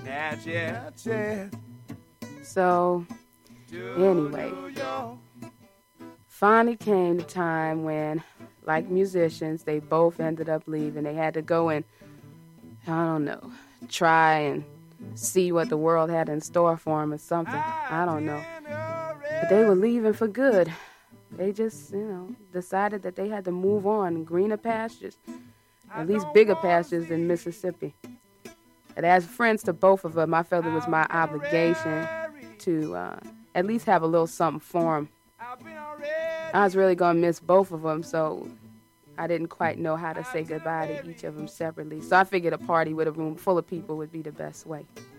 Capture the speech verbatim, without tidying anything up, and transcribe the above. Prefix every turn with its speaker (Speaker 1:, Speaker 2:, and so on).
Speaker 1: That's it. That's it.
Speaker 2: So, anyway, finally came the time when, like musicians, they both ended up leaving. They had to go and, I don't know, try and see what the world had in store for them or something. I don't know. But they were leaving for good. They just, you know, decided that they had to move on, greener pastures, at least bigger pastures than Mississippi. And as friends to both of them, I felt it was my obligation to uh, at least have a little something for them. I was really going to miss both of them, so I didn't quite know how to say goodbye to each of them separately. So I figured a party with a room full of people would be the best way.